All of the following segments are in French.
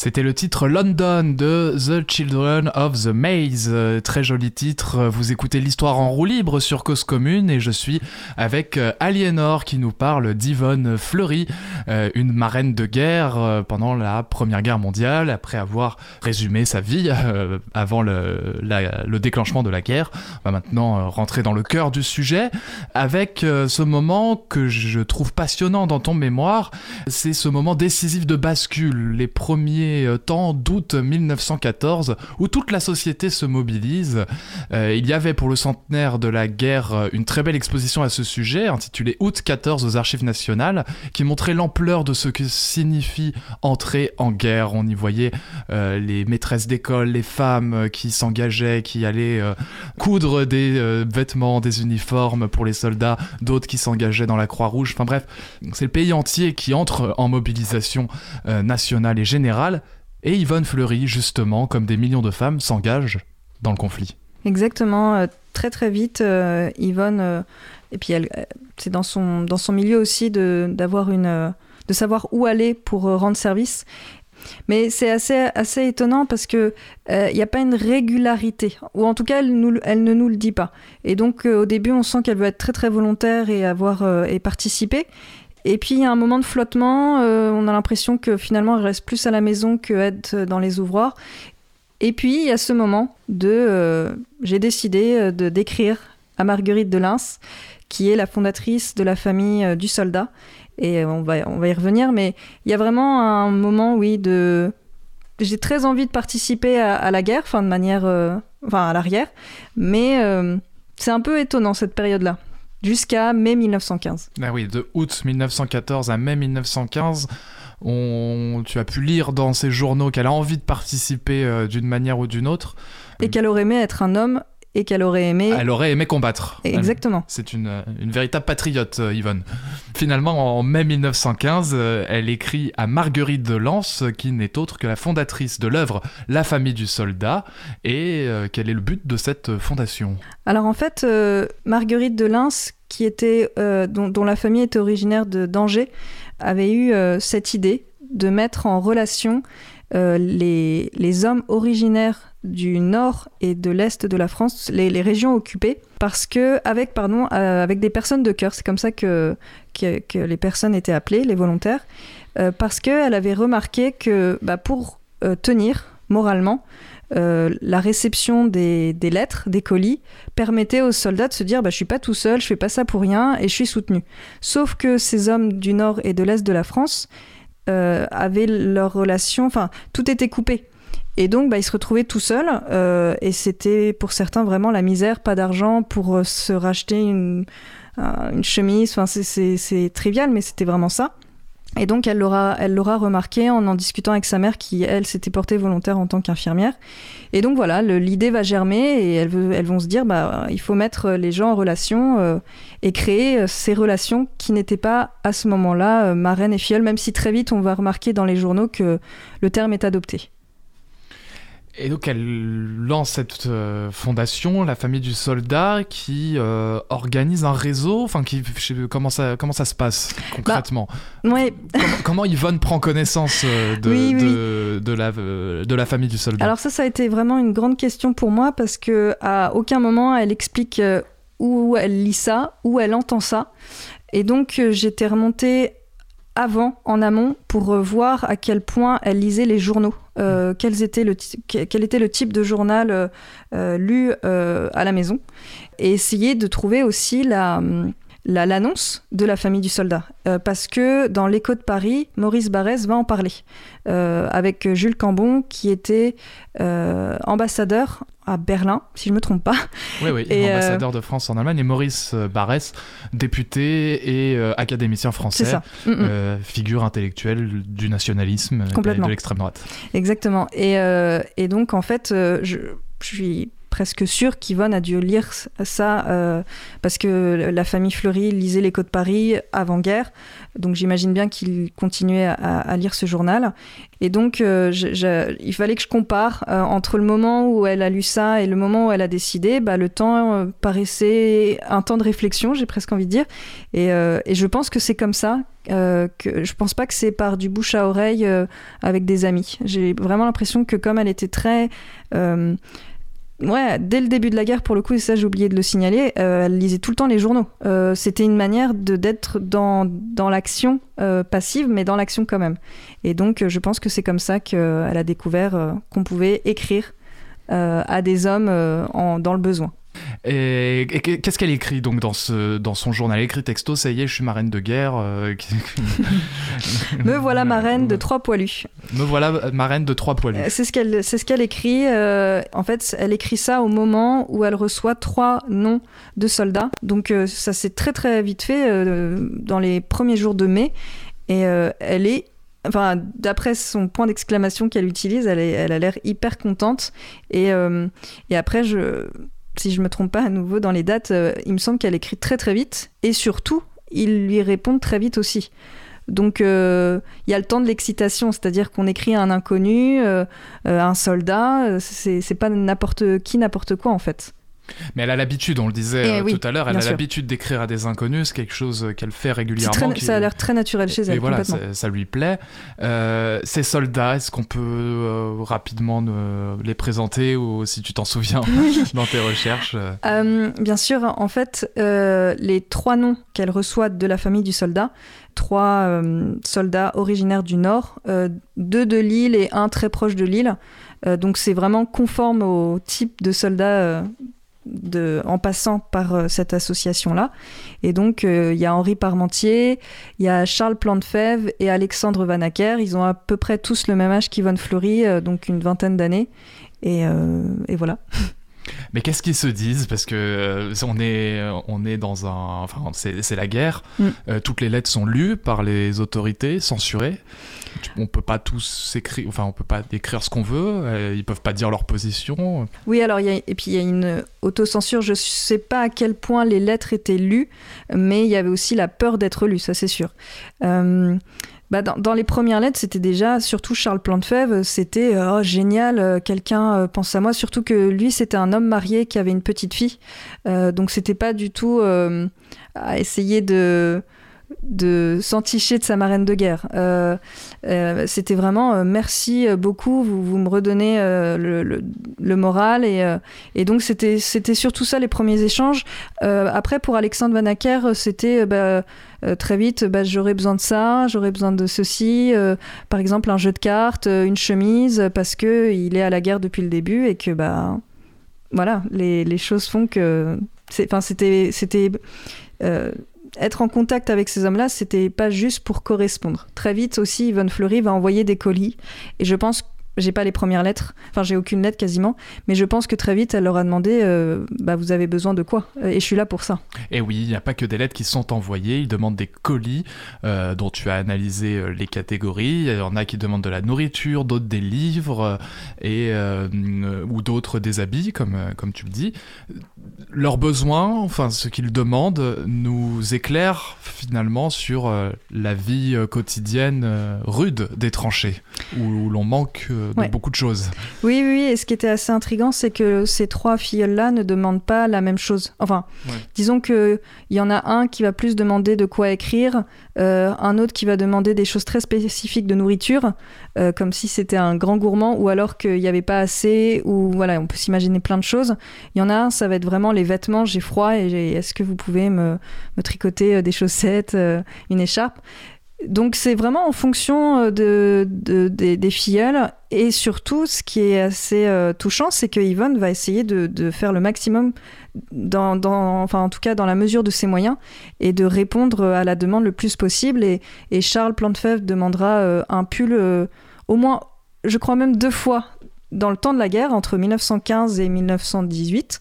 C'était le titre London de The Children of the Maze. Très joli titre. Vous écoutez l'histoire en roue libre sur Cause Commune et je suis avec Aliénor qui nous parle d'Yvonne Fleury, une marraine de guerre pendant la Première Guerre mondiale, après avoir résumé sa vie avant le déclenchement de la guerre. On va maintenant rentrer dans le cœur du sujet avec ce moment que je trouve passionnant dans ton mémoire. C'est ce moment décisif de bascule, les premiers temps d'août 1914 où toute la société se mobilise. Il y avait pour le centenaire de la guerre une très belle exposition à ce sujet intitulée Août 14 aux Archives nationales qui montrait l'ampleur de ce que signifie entrer en guerre. On y voyait les maîtresses d'école, les femmes qui s'engageaient, qui allaient coudre des vêtements, des uniformes pour les soldats, d'autres qui s'engageaient dans la Croix-Rouge. Enfin bref, c'est le pays entier qui entre en mobilisation nationale et générale. Et Yvonne Fleury, justement, comme des millions de femmes, s'engage dans le conflit. Exactement, très très vite, Yvonne, et puis c'est dans son milieu aussi de savoir où aller pour rendre service. Mais c'est assez étonnant parce que y a pas une régularité, ou en tout cas elle ne nous le dit pas. Et donc au début on sent qu'elle veut être très très volontaire et participer. Et puis il y a un moment de flottement, on a l'impression que finalement elle reste plus à la maison qu'être dans les ouvroirs. Et puis il y a ce moment j'ai décidé d'écrire à Marguerite de Lens, qui est la fondatrice de la famille du soldat. Et on va y revenir, mais il y a vraiment un moment, oui, j'ai très envie de participer à la guerre, de manière, à l'arrière, mais c'est un peu étonnant cette période-là. Jusqu'à mai 1915. Ah oui, de août 1914 à mai 1915, tu as pu lire dans ces journaux qu'elle a envie de participer d'une manière ou d'une autre. Et qu'elle aurait aimé être un homme, et qu'elle aurait aimé... Elle aurait aimé combattre. Exactement. C'est une véritable patriote, Yvonne. Finalement, en mai 1915, elle écrit à Marguerite de Lens, qui n'est autre que la fondatrice de l'œuvre La famille du soldat. Et quel est le but de cette fondation ? Alors en fait, Marguerite de Lens, dont la famille était originaire d'Angers, avait eu cette idée de mettre en relation les hommes originaires du nord et de l'est de la France, les régions occupées, parce que avec des personnes de cœur, c'est comme ça que les personnes étaient appelées, les volontaires, parce qu'elle avait remarqué que pour tenir moralement, la réception des lettres, des colis, permettait aux soldats de se dire je suis pas tout seul, je fais pas ça pour rien et je suis soutenu. Sauf que ces hommes du nord et de l'est de la France avaient leur relation, tout était coupé. Et donc, ils se retrouvaient tout seuls, et c'était pour certains vraiment la misère, pas d'argent pour se racheter une chemise. C'est trivial, mais c'était vraiment ça. Et donc, elle l'aura remarqué en discutant avec sa mère qui, elle, s'était portée volontaire en tant qu'infirmière. Et donc, voilà, l'idée va germer et elles vont se dire, il faut mettre les gens en relation et créer ces relations qui n'étaient pas, à ce moment-là, marraine et filleule, même si très vite, on va remarquer dans les journaux que le terme est adopté. Et donc elle lance cette fondation, la famille du soldat, qui organise un réseau. Comment ça se passe concrètement ? Ouais. Comment Yvonne prend connaissance de la famille du soldat ? Alors ça a été vraiment une grande question pour moi parce que à aucun moment elle explique où elle lit ça, où elle entend ça. Et donc j'étais remontée en amont, pour voir à quel point elle lisait les journaux. Quel était le type de journal lu à la maison, et essayer de trouver aussi l'annonce de la famille du soldat, parce que dans l'Écho de Paris, Maurice Barrès va en parler avec Jules Cambon, qui était ambassadeur à Berlin, si je ne me trompe pas. Oui, ambassadeur de France en Allemagne, et Maurice Barrès, député et académicien français, c'est ça. Figure intellectuelle du nationalisme et de l'extrême droite. Exactement. Et donc, en fait, je suis presque sûr qu'Yvonne a dû lire ça parce que la famille Fleury lisait l'Écho de Paris avant-guerre. Donc j'imagine bien qu'il continuait à lire ce journal. Et donc il fallait que je compare entre le moment où elle a lu ça et le moment où elle a décidé. Le temps paraissait un temps de réflexion, j'ai presque envie de dire. Et je pense que c'est comme ça. Que je pense pas que c'est par du bouche à oreille avec des amis. J'ai vraiment l'impression que comme elle était très... dès le début de la guerre, pour le coup, et ça j'ai oublié de le signaler, elle lisait tout le temps les journaux. C'était une manière d'être dans l'action passive, mais dans l'action quand même. Et donc je pense que c'est comme ça qu'elle a découvert qu'on pouvait écrire à des hommes dans le besoin. Et qu'est-ce qu'elle écrit donc dans son journal? Elle écrit texto, ça y est, je suis marraine de guerre. Me voilà marraine de 3 poilus. Me voilà marraine de 3 poilus. C'est ce qu'elle écrit. En fait, elle écrit ça au moment où elle reçoit 3 noms de soldats. Donc ça s'est très très vite fait dans les premiers jours de mai. Et elle est... Enfin, d'après son point d'exclamation qu'elle utilise, elle a l'air hyper contente. Et après, si je me trompe pas à nouveau dans les dates, il me semble qu'elle écrit très très vite et surtout ils lui répondent très vite aussi. Donc il y a le temps de l'excitation, c'est-à-dire qu'on écrit à un inconnu, un soldat, c'est pas n'importe quoi en fait. Mais elle a l'habitude, on le disait tout à l'heure, elle a l'habitude d'écrire à des inconnus, c'est quelque chose qu'elle fait régulièrement. Ça a l'air très naturel chez elle. Et voilà, ça lui plaît. Ces soldats, est-ce qu'on peut rapidement les présenter ou si tu t'en souviens dans tes recherches Bien sûr, en fait, les 3 noms qu'elle reçoit de la famille du soldat, 3 soldats originaires du Nord, 2 de Lille et 1 très proche de Lille. Donc c'est vraiment conforme au type de soldats en passant par cette association-là. Et donc, il y a Henri Parmentier, il y a Charles Plantefèvre et Alexandre Vanacker. Ils ont à peu près tous le même âge qu'Yvonne Fleury, donc une 20aine d'années. Et voilà. Mais qu'est-ce qu'ils se disent? Parce que on est dans un... Enfin, c'est la guerre. Toutes les lettres sont lues par les autorités, censurées. On peut pas tous écrire... Enfin, on peut pas écrire ce qu'on veut. Ils peuvent pas dire leur position. Oui, alors, et puis il y a une autocensure. Je sais pas à quel point les lettres étaient lues, mais il y avait aussi la peur d'être lues, ça c'est sûr. Dans les premières lettres, c'était déjà, surtout Charles Plantefèvre, c'était génial, quelqu'un pense à moi, surtout que lui, c'était un homme marié qui avait une petite fille, donc c'était pas du tout à essayer de s'enticher de sa marraine de guerre. C'était vraiment merci beaucoup, vous me redonnez le moral et donc c'était surtout ça les premiers échanges. Après pour Alexandre Vanacker c'était très vite j'aurais besoin de ça, j'aurais besoin de ceci, par exemple un jeu de cartes, une chemise parce que il est à la guerre depuis le début et que voilà les choses font que c'était être en contact avec ces hommes-là, c'était pas juste pour correspondre. Très vite aussi, Yvonne Fleury va envoyer des colis. Et je pense, j'ai pas les premières lettres, enfin j'ai aucune lettre quasiment, mais je pense que très vite, elle leur a demandé vous avez besoin de quoi? Et je suis là pour ça. Et oui, il n'y a pas que des lettres qui sont envoyées, ils demandent des colis dont tu as analysé les catégories. Il y en a qui demandent de la nourriture, d'autres des livres, ou d'autres des habits, comme tu le dis. Leurs besoins, enfin ce qu'ils demandent, nous éclairent finalement sur la vie quotidienne rude des tranchées, où l'on manque de beaucoup de choses. Oui, et ce qui était assez intriguant, c'est que ces 3 filles-là ne demandent pas la même chose. Enfin, disons qu'il y en a un qui va plus demander de quoi écrire, un autre qui va demander des choses très spécifiques de nourriture, comme si c'était un grand gourmand, ou alors qu'il n'y avait pas assez, ou voilà, on peut s'imaginer plein de choses. Il y en a un, ça va être vraiment les vêtements, j'ai froid, et est-ce que vous pouvez me tricoter des chaussettes, une écharpe? Donc c'est vraiment en fonction des filleuls, et surtout ce qui est assez touchant, c'est que Yvonne va essayer de faire le maximum enfin en tout cas dans la mesure de ses moyens, et de répondre à la demande le plus possible, et Charles Plantefèvre demandera un pull au moins, je crois même 2 fois dans le temps de la guerre, entre 1915 et 1918,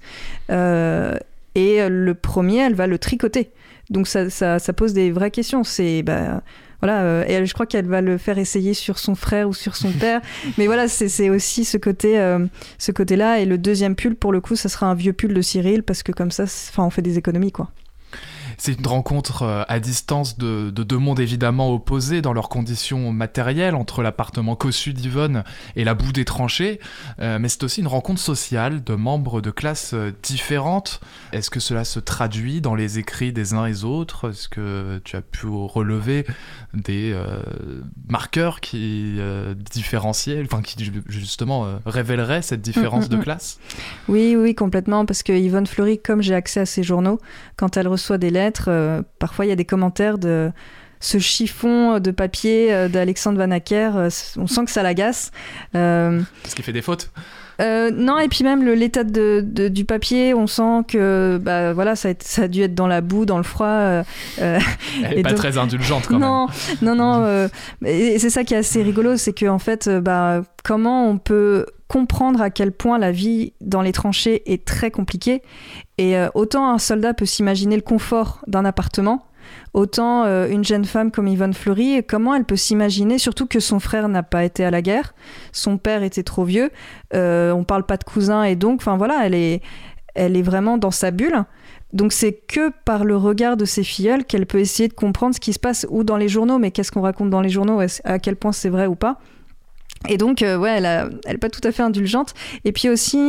et le premier, elle va le tricoter. Donc ça pose des vraies questions. C'est voilà, et je crois qu'elle va le faire essayer sur son frère ou sur son père. Mais voilà, c'est aussi ce côté-là. Et le deuxième pull, pour le coup, ça sera un vieux pull de Cyril, parce que comme ça, on fait des économies, quoi. C'est une rencontre à distance de deux mondes évidemment opposés dans leurs conditions matérielles, entre l'appartement cossu d'Yvonne et la boue des tranchées, mais c'est aussi une rencontre sociale de membres de classes différentes. Est-ce que cela se traduit dans les écrits des uns et des autres ? Est-ce que tu as pu relever des marqueurs qui différenciaient, enfin qui justement révéleraient cette différence de classe ? Oui, complètement, parce que Yvonne Fleury, comme j'ai accès à ses journaux, quand elle reçoit des lettres, parfois il y a des commentaires de ce chiffon de papier d'Alexandre Van Acker, on sent que ça l'agace. Parce qu'il fait des fautes ? Non, et puis même l'état du papier, on sent que voilà, ça a dû être dans la boue, dans le froid. Elle n'est pas très indulgente quand même. Non. Et c'est ça qui est assez rigolo, c'est qu'en fait, comment on peut comprendre à quel point la vie dans les tranchées est très compliquée. Et autant un soldat peut s'imaginer le confort d'un appartement, autant une jeune femme comme Yvonne Fleury, comment elle peut s'imaginer, surtout que son frère n'a pas été à la guerre, son père était trop vieux, on parle pas de cousin, et donc, enfin voilà, elle est vraiment dans sa bulle. Donc c'est que par le regard de ses filleuls qu'elle peut essayer de comprendre ce qui se passe, ou dans les journaux, mais qu'est-ce qu'on raconte dans les journaux, à quel point c'est vrai ou pas. Et donc, elle est pas tout à fait indulgente. Et puis aussi,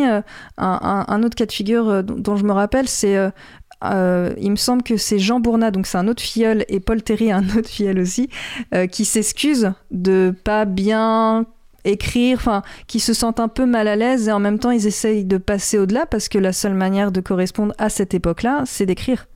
un autre cas de figure dont je me rappelle, c'est... il me semble que c'est Jean Bournat, donc c'est un autre filleul, et Paul Théry, un autre filleul aussi, qui s'excuse de pas bien écrire, enfin, qui se sentent un peu mal à l'aise, et en même temps, ils essayent de passer au-delà, parce que la seule manière de correspondre à cette époque-là, c'est d'écrire.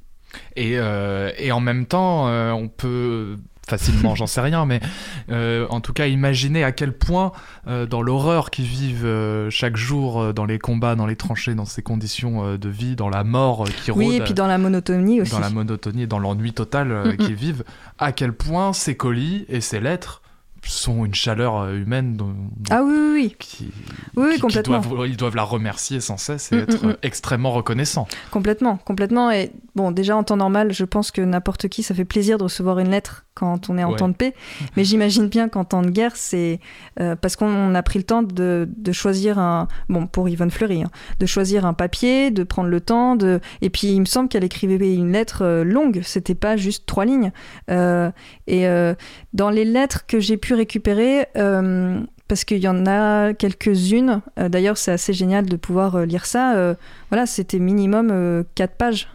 Et en même temps, on peut... facilement, j'en sais rien, mais en tout cas imaginer à quel point dans l'horreur qu'ils vivent chaque jour dans les combats, dans les tranchées, dans ces conditions de vie, dans la mort qui rôde. Oui, et puis dans la monotonie aussi. Dans la monotonie et dans l'ennui total qu'ils vivent, à quel point ces colis et ces lettres sont une chaleur humaine ah oui. Oui, complètement. Ils doivent la remercier sans cesse et être extrêmement reconnaissants. Complètement. Et bon, déjà en temps normal, je pense que n'importe qui, ça fait plaisir de recevoir une lettre quand on est en temps de paix. Mais j'imagine bien qu'en temps de guerre, c'est parce qu'on a pris le temps de choisir pour Yvonne Fleury, de choisir un papier, de prendre le temps, et puis il me semble qu'elle écrivait une lettre longue, c'était pas juste 3 lignes. Et dans les lettres que j'ai pu récupérer, parce qu'il y en a quelques-unes, d'ailleurs c'est assez génial de pouvoir lire ça, voilà, c'était minimum 4 pages.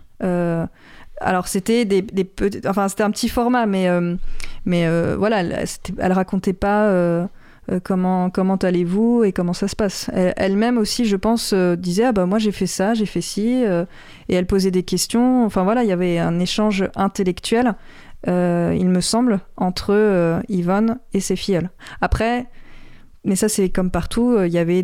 Alors c'était c'était un petit format, mais voilà, elle racontait pas comment allez-vous et comment ça se passe. Elle-même aussi, je pense, disait moi j'ai fait ça, j'ai fait ci, et elle posait des questions. Enfin voilà, il y avait un échange intellectuel, il me semble, entre Yvonne et ses filleuls. Après, mais ça c'est comme partout, il y avait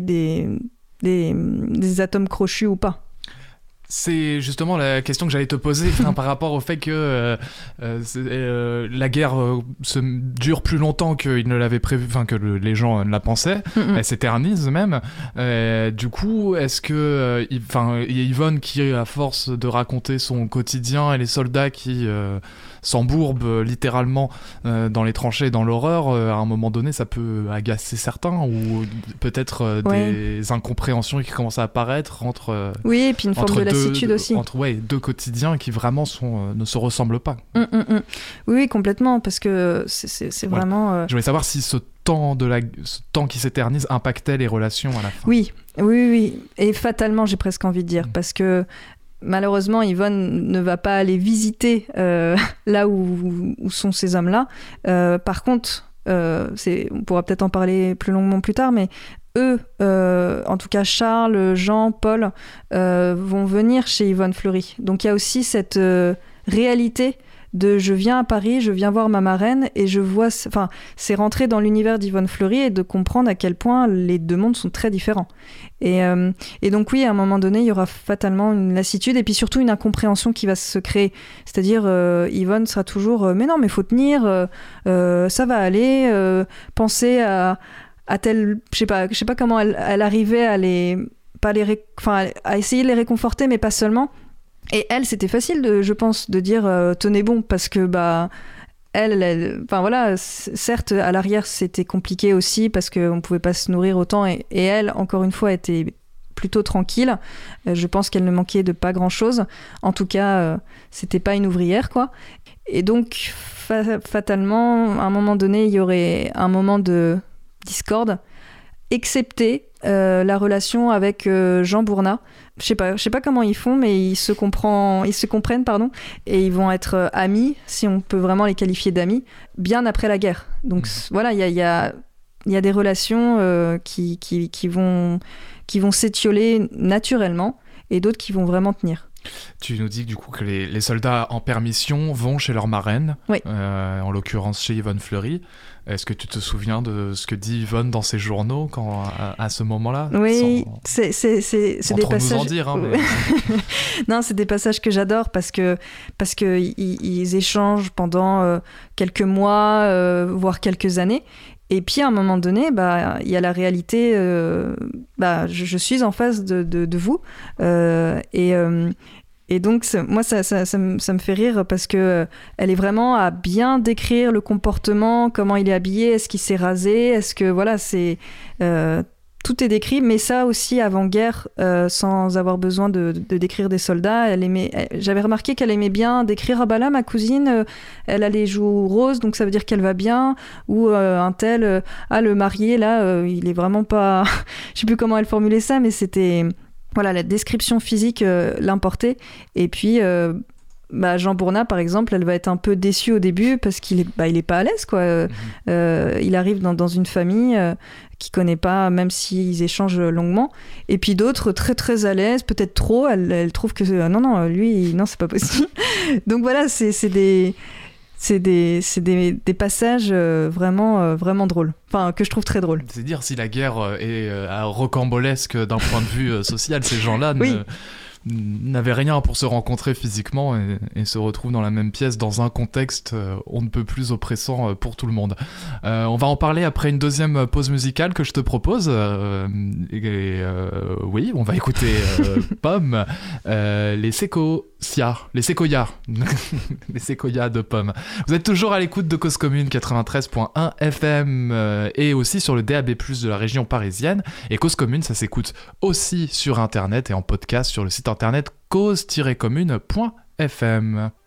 des atomes crochus ou pas. C'est justement la question que j'allais te poser par rapport au fait que la guerre dure plus longtemps qu'ils ne l'avaient prévu, que les gens ne la pensaient. Elle s'éternise même. Du coup, est-ce que Yvonne, qui à force de raconter son quotidien, et les soldats qui s'embourbent littéralement dans les tranchées, dans l'horreur, à un moment donné, ça peut agacer certains, ou peut-être des incompréhensions qui commencent à apparaître entre... oui, et puis une forme de lassitude aussi. Entre deux quotidiens qui vraiment ne se ressemblent pas. Oui, complètement, parce que c'est vraiment... Je voulais savoir si ce temps qui s'éternise impactait les relations à la fin. Oui. Et fatalement, j'ai presque envie de dire, parce que malheureusement, Yvonne ne va pas aller visiter là où sont ces hommes-là. Par contre, on pourra peut-être en parler plus longuement plus tard, mais eux, en tout cas Charles, Jean, Paul, vont venir chez Yvonne Fleury. Donc il y a aussi cette réalité de je viens à Paris, je viens voir ma marraine, et je vois... Enfin, c'est rentrer dans l'univers d'Yvonne Fleury et de comprendre à quel point les deux mondes sont très différents. Et donc oui, à un moment donné, il y aura fatalement une lassitude, et puis surtout une incompréhension qui va se créer. C'est-à-dire, Yvonne sera toujours mais non, mais faut tenir, ça va aller, penser à tel... Je sais pas comment elle arrivait à essayer de les réconforter, mais pas seulement. Et elle, c'était facile, je pense, de dire tenez bon, parce que enfin voilà, certes, à l'arrière, c'était compliqué aussi parce qu'on ne pouvait pas se nourrir autant. Et elle, encore une fois, était plutôt tranquille. Je pense qu'elle ne manquait de pas grand-chose. En tout cas, c'était pas une ouvrière, quoi. Et donc, fatalement, à un moment donné, il y aurait un moment de discorde, excepté la relation avec Jean Bournat. Je sais pas comment ils font, mais ils se comprennent, pardon, et ils vont être amis, si on peut vraiment les qualifier d'amis, bien après la guerre. Donc voilà, il y a des relations qui vont s'étioler naturellement, et d'autres qui vont vraiment tenir. Tu nous dis du coup que les soldats en permission vont chez leur marraine, oui. En l'occurrence chez Yvonne Fleury. Est-ce que tu te souviens de ce que dit Yvonne dans ses journaux à ce moment-là? Oui, c'est des passages... nous en dire, hein, mais... Non, c'est des passages que j'adore parce que ils échangent pendant quelques mois, voire quelques années. Et puis à un moment donné, il y a la réalité. Je suis en face de vous, et donc moi ça me fait rire parce que elle est vraiment à bien décrire le comportement, comment il est habillé, est-ce qu'il s'est rasé, est-ce que voilà, c'est tout est décrit, mais ça aussi avant-guerre, sans avoir besoin de décrire des soldats. J'avais remarqué qu'elle aimait bien décrire, ah bah là ma cousine, elle a les joues roses, donc ça veut dire qu'elle va bien, ou un tel, le marié là, il est vraiment pas, je sais plus comment elle formulait ça, mais c'était, voilà, la description physique l'importait. Et puis Jean Bournat, par exemple, elle va être un peu déçue au début parce qu'il est pas à l'aise, quoi. Il arrive dans une famille qu'il connaît pas, même s'ils échangent longuement. Et puis d'autres très très à l'aise, peut-être trop. Elle trouve que non, lui, non, c'est pas possible. Donc voilà, c'est des passages vraiment vraiment drôles. Enfin, que je trouve très drôles. C'est dire si la guerre est rocambolesque d'un point de vue social, ces gens-là oui. n'avaient rien pour se rencontrer physiquement et se retrouvent dans la même pièce dans un contexte on ne peut plus oppressant pour tout le monde. On va en parler après une deuxième pause musicale que je te propose. Oui, on va écouter Pomme, les séquoias les séquoias de Pomme. Vous êtes toujours à l'écoute de Cause Commune 93.1 FM et aussi sur le DAB+ de la région parisienne. Et Cause Commune, ça s'écoute aussi sur internet et en podcast sur le site internet cause-commune.fm.